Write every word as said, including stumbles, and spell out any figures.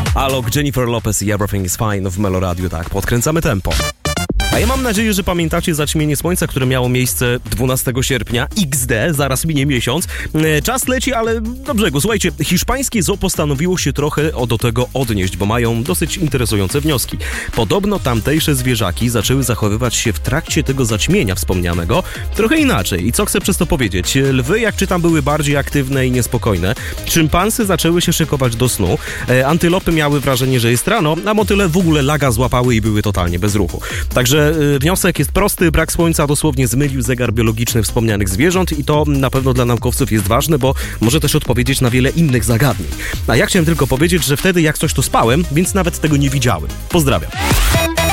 Alok, Jennifer Lopez i Everything is Fine w Melo Radio, tak, podkręcamy tempo. A ja mam nadzieję, że pamiętacie zaćmienie słońca, które miało miejsce dwunastego sierpnia. iks de, zaraz minie miesiąc. Czas leci, ale do brzegu. Słuchajcie, hiszpańskie zoo postanowiło się trochę do tego odnieść, bo mają dosyć interesujące wnioski. Podobno tamtejsze zwierzaki zaczęły zachowywać się w trakcie tego zaćmienia wspomnianego trochę inaczej. I co chcę przez to powiedzieć? Lwy, jak czytam, były bardziej aktywne i niespokojne. Szympansy zaczęły się szykować do snu. Antylopy miały wrażenie, że jest rano, a motyle w ogóle laga złapały i były totalnie bez ruchu. Także wniosek jest prosty, brak słońca dosłownie zmylił zegar biologiczny wspomnianych zwierząt i to na pewno dla naukowców jest ważne, bo może też odpowiedzieć na wiele innych zagadnień. A ja chciałem tylko powiedzieć, że wtedy jak coś to spałem, więc nawet tego nie widziałem. Pozdrawiam.